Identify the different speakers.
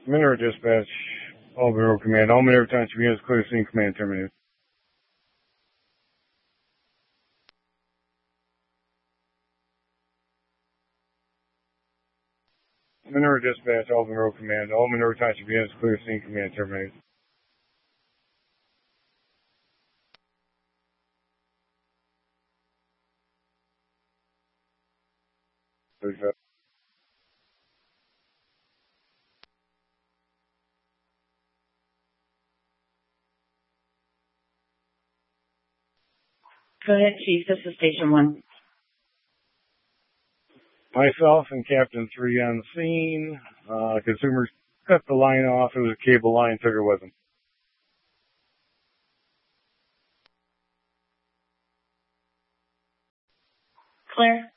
Speaker 1: Mineral Dispatch, all Bureau Command. All Mineral Township units clear scene. Command terminated. Mineral Dispatch, all Bureau Command. All Mineral Township units clear scene. Command terminated.
Speaker 2: Go ahead, Chief. This is Station 1.
Speaker 1: Myself and Captain 3 on the scene. Consumers cut the line off. It was a cable line. Took her with them.
Speaker 2: Claire?